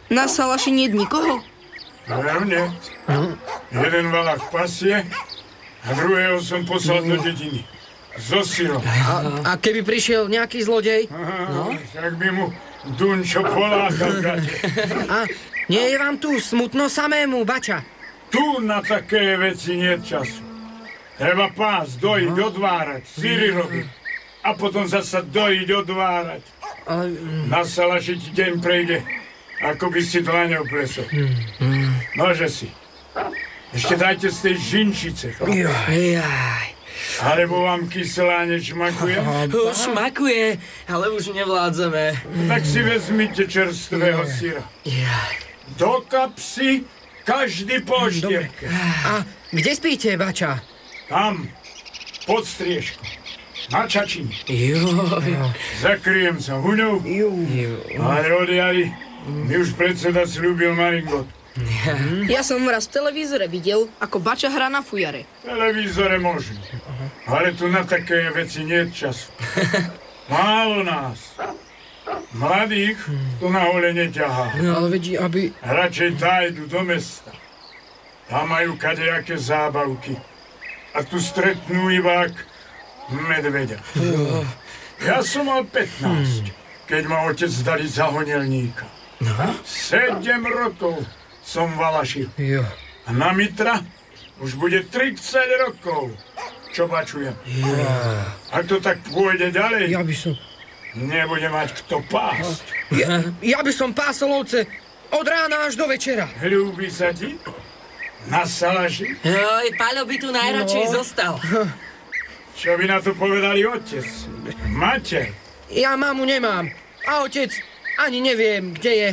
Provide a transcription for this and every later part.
Na salaši nie je nikoho? Nie. Jeden valach pasie a druhého som poslal do dediny. So syrom. A keby prišiel nejaký zlodej? Tak by mu Dunčo polákal gade. A nie je vám tu smutno samému, bača? Tu na také veci nie je času. Treba pás, dojiť, odvárať, syry robiť. A potom zasa dojiť, odvárať. Na salaši ti deň prejde, ako by si dlaňou plesol. Nože si. Ešte dajte z tej žinčice, chlap. Alebo vám kyselá nešmakuje? Šmakuje, ale už nevládzeme. Tak si vezmite čerstvého syra. Do kapsy každý po štierke. A kde spíte, bača? Tam, pod striežkom. Na čačini. Zakryjem sa huňou, ale od jary mi už predseda slúbil maringot. Ja som raz v televízore videl, ako bača hrá na fujare. Televízore možno, ale tu na také veci nie je času. Málo nás. Mladých to na hole neťahá. Ale vedí, aby... Radšej tájdu do mesta. Tam majú kadejaké zábavky. A tu stretnú iba medveďa. Ja som mal 15, keď ma otec dali za honelníka. 7 rokov som valašil. A na Mitra už bude 30 rokov, čo bačujem. Ak to tak pôjde ďalej, nebude mať kto pásť. Ja by som pásol ovce od rána až do večera. Ľúbi sa ti? Na salaši? Paľo by tu najradšej zostal. Čo by na to povedali otec? Mater? Ja mamu nemám. A otec ani neviem, kde je.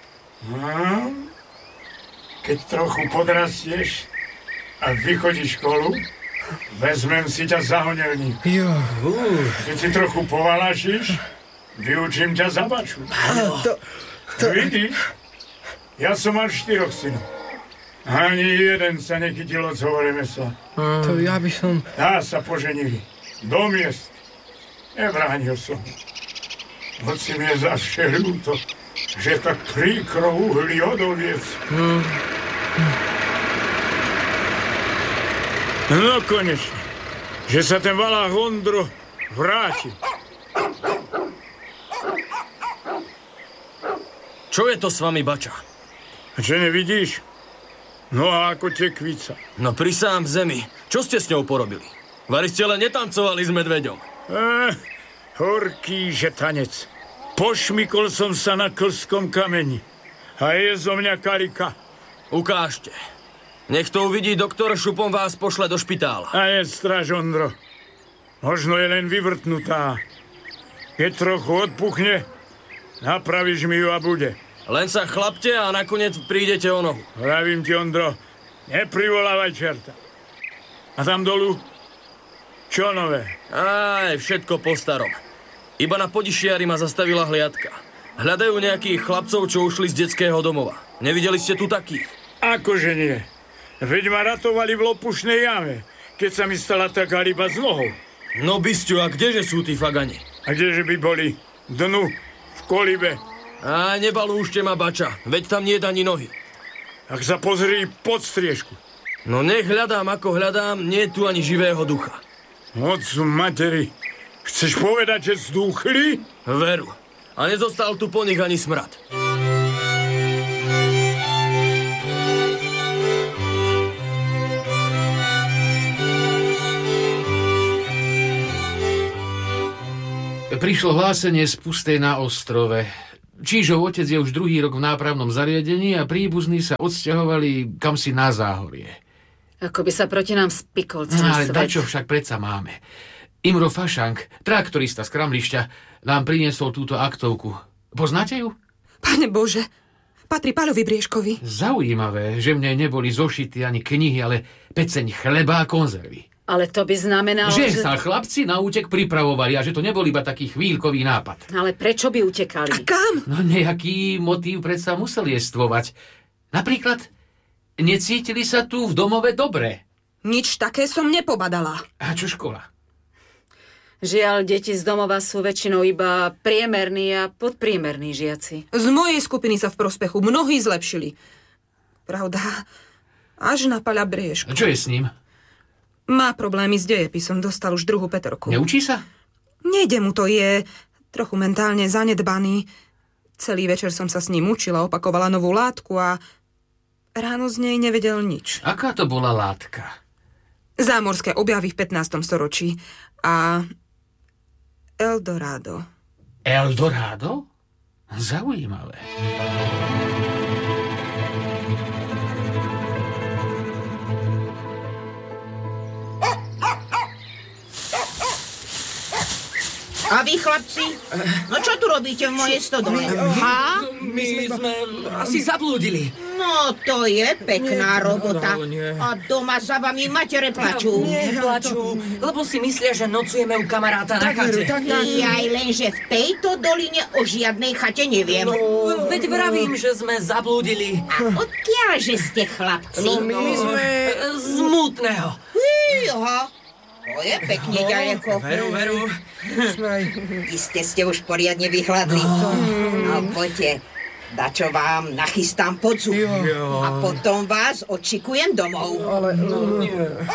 Keď trochu podrastieš a vychodíš školu, vezmem si ťa za honelník. Keď si trochu povalašíš, vyučím ťa za baču. Vidíš? Ja som mal 4 synov. Ani jeden sa nechytil od zhovore mesla. To ja by som... Tá sa poženili. Do miest. Nebránil som. Hoci mi je zavše ľúto, že tak príkro uhli odoliec. No konečne, že sa ten valách Ondro vráti. Čo je to s vami, bača? Že nevidíš? No a ako tekvica. No prisám v zemi. Čo ste s ňou porobili? Vari ste len netancovali s medveďom. Horký že tanec. Pošmykol som sa na klskom kameni. A je zo mňa karika. Ukážte. Nech to uvidí doktor, šupom vás pošle do špitála. A je straž, Ondro. Možno je len vyvrtnutá. Keď trochu odpuchne, napravíš mi ju a bude. Len sa chlapte a nakoniec prídete o nohu. Vravím ti, Ondro, neprivolávaj čerta. A tam dolu? Čo nové? Aj, všetko po starom. Iba na Podišiari ma zastavila hliadka. Hľadajú nejakých chlapcov, čo ušli z detského domova. Nevideli ste tu takých? Akože nie. Veď ma ratovali v Lopušnej jame, keď sa mi stala tá gariba z nohou. No bysťu, a kdeže sú tí fagani? A kdeže by boli? Dnu, v kolibe. Á, nebalúšte ma, bača, veď tam nie je ani nohy. Tak sa pozri pod striežku. No nech hľadám, ako hľadám, nie je tu ani živého ducha. Otcu materi, chceš povedať, že zdúchli? Veru. A nezostal tu po nich ani smrad. Prišlo hlásenie z pustej na ostrove. Čížov otec je už 2. rok v nápravnom zariadení a príbuzní sa odsťahovali kamsi na Záhorie. Ako by sa proti nám spikol celý ale svet. dačo však predsa máme. Imro Fašank, traktorista z Kramlišťa, nám priniesol túto aktovku. Poznáte ju? Pane Bože, patrí Paľovi Briežkovi. Zaujímavé, že v nej neboli zošity ani knihy, ale peceň chleba a konzervy. Ale to by znamenalo, že sa chlapci na útek pripravovali a že to nebol iba taký chvíľkový nápad. Ale prečo by utekali? A kam? No nejaký motív predsa musel jestvovať. Napríklad, necítili sa tu v domove dobre. Nič také som nepobadala. A čo škola? Žiaľ, deti z domova sú väčšinou iba priemerní a podpriemerní žiaci. Z mojej skupiny sa v prospechu mnohí zlepšili. Pravda, až na Paľa Briešku. Čo je s ním? Má problémy s dejepisom, dostal už druhú Petrku. Neučí sa? Nejde mu to, je trochu mentálne zanedbaný. Celý večer som sa s ním učila, opakovala novú látku a ráno z nej nevedel nič. Aká to bola látka? Zámorské objavy v 15. storočí a Eldorado. Eldorado? Zaujímavé. A vy, chlapci? No čo tu robíte v mojej stodole? Ha? My sme asi zablúdili. No, to je pekná robota. A doma za vami matere plačú. Neplačú, lebo si myslia, že nocujeme u kamaráta na chate. Aj lenže v tejto doline o žiadnej chate neviem. Veď vravím, že sme zablúdili. A odkiaľže ste, chlapci? My sme z Mútneho. Aha, to je pekne ďaleko. Veru. Iste ste už poriadne vyhľadli. No poďte, dačo vám nachystám podzu. A potom vás odšikujem domov.